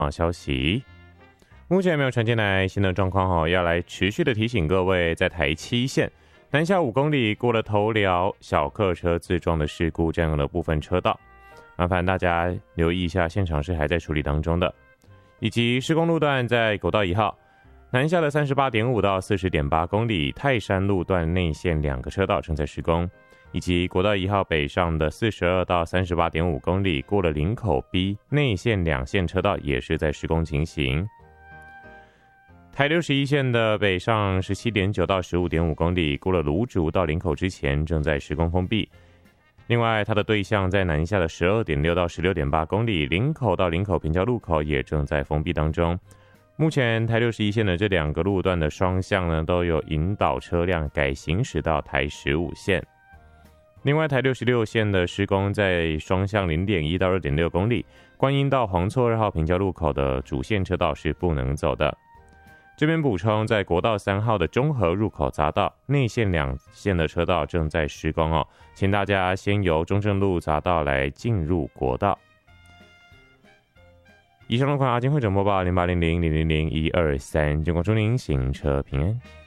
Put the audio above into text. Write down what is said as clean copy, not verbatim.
消息。目前没有传进来新的状况要来持续的提醒各位，在台七线南下5公里过了头寮小客车自撞的事故占用了部分车道，麻烦大家留意一下，现场是还在处理当中的。以及施工路段在国道1号南下的 38.5 到 40.8 公里，泰山路段内线2个车道正在施工，以及国道1号北上的42到 38.5 公里，过了林口 B 内线2线车道也是在施工情形。台61线的北上 17.9 到 15.5 公里，过了芦竹到林口之前正在施工封闭。另外，它的对向在南下的 12.6 到 16.8 公里，林口到林口平交路口也正在封闭当中。目前台61线的这2个路段的双向呢，都有引导车辆改行驶到台15线。另外，台66线的施工在双向 0.1 到 2.6 公里，观音到黄厝2号平交路口的主线车道是不能走的。这边补充，在国道3号的中和入口匝道内线2线的车道正在施工请大家先由中正路匝道来进入国道。以上路况阿金会诊播报0800000123，经过祝您行车平安。